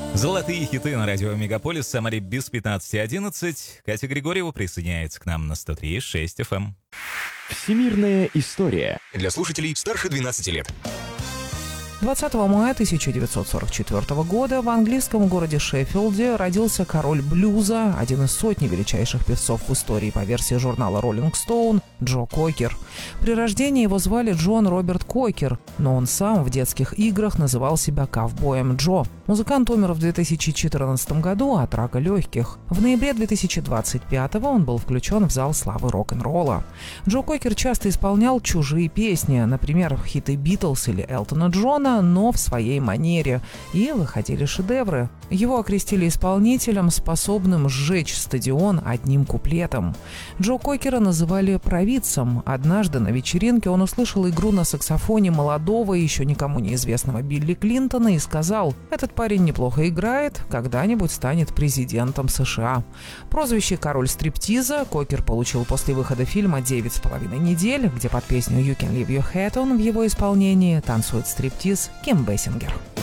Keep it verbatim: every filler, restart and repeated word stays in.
Золотые хиты на радио Мегаполис, Самаре без пятнадцати одиннадцать. Катя Григорьева присоединяется к нам на сто три и шесть эф эм. Всемирная история. Для слушателей старше двенадцати лет. двадцатого мая тысяча девятьсот сорок четвёртого года в английском городе Шеффилде родился король блюза, один из сотни величайших певцов в истории по версии журнала Rolling Stone, Джо Кокер. При рождении его звали Джон Роберт Кокер, но он сам в детских играх называл себя ковбоем Джо. Музыкант умер в две тысячи четырнадцатом году от рака легких. В ноябре две тысячи двадцать пятого он был включен в зал славы рок-н-ролла. Джо Кокер часто исполнял чужие песни, например, хиты Битлз или Элтона Джона, но в своей манере, и выходили шедевры. Его окрестили исполнителем, способным сжечь стадион одним куплетом. Джо Кокера называли провидцем. Однажды на вечеринке он услышал игру на саксофоне молодого, еще никому неизвестного Билли Клинтона и сказал: «Этот парень неплохо играет, когда-нибудь станет президентом США». Прозвище «Король стриптиза» Кокер получил после выхода фильма «Девять с половиной недель», где под песню «You Can Leave Your Hat On» в его исполнении танцует стриптиз Ким Бейсингер.